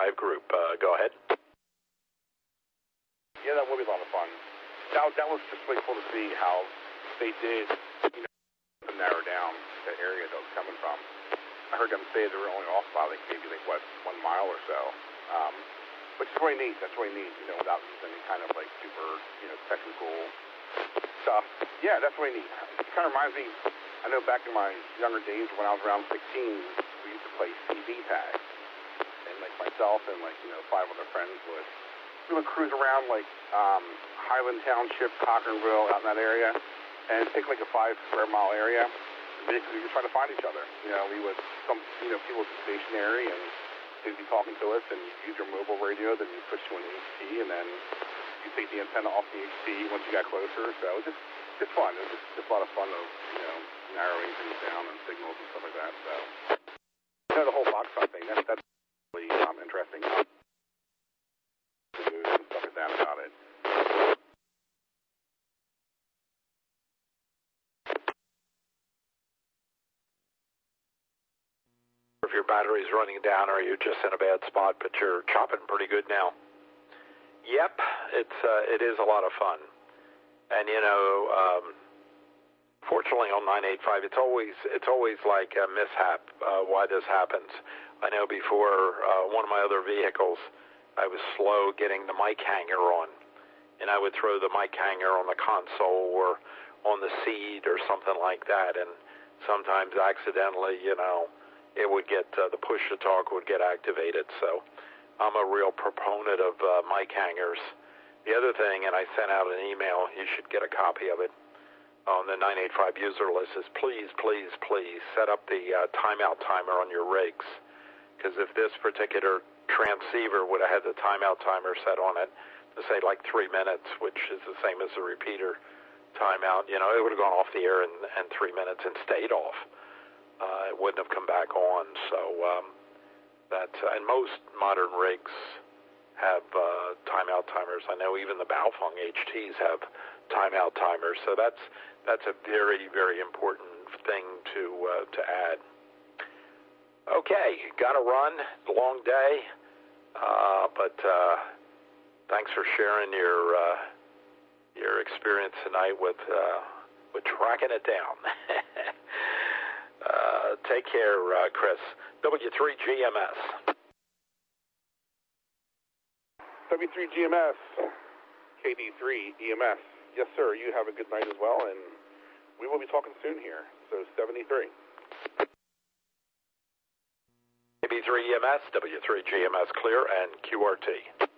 95 group. Go ahead. Yeah, that would be a lot of fun. That was just really cool to see how they did, narrow down the area that was coming from. I heard them say they were only off by maybe 1 mile or so. Which is really neat. That's really neat, without using any kind of super, technical stuff. Yeah, that's really neat. It kind of reminds me, I know back in my younger days when I was around 16, we used to play CV tag. And myself and 5 other friends we would cruise around Highland Township, Cochranville, out in that area, and take a 5 square mile area. Basically, we were trying to find each other. We would, people would be stationary and they'd be talking to us, and you'd use your mobile radio, then you push to an HT, and then you take the antenna off the HT once you got closer. So it was just fun. It was just a lot of fun of, narrowing things down and signals and stuff like that. So, the whole Foxconn thing, that's really interesting. And stuff like that about it. If your battery's running down or you're just in a bad spot, but you're chopping pretty good now. Yep, it is a lot of fun. And fortunately on 985, it's always like a mishap why this happens. I know before one of my other vehicles, I was slow getting the mic hanger on, and I would throw the mic hanger on the console or on the seat or something like that, and sometimes accidentally, it would get, the push-to-talk would get activated. So I'm a real proponent of mic hangers. The other thing, and I sent out an email, you should get a copy of it, on the 985 user list, is please, please, please set up the timeout timer on your rigs. Because if this particular transceiver would have had the timeout timer set on it, to say 3 minutes, which is the same as the repeater timeout, it would have gone off the air in 3 minutes and stayed off. It wouldn't have come back on. So and most modern rigs have timeout timers. I know even the Baofeng HTs have timeout timers. So that's a very, very important thing to add. Okay, got to run. Long day, but thanks for sharing your experience tonight with tracking it down. Take care, Chris. W3GMS. W3GMS, KD3EMS. Yes, sir. You have a good night as well, and we will be talking soon here. So 73. KB3EMS, W3GMS clear, and QRT.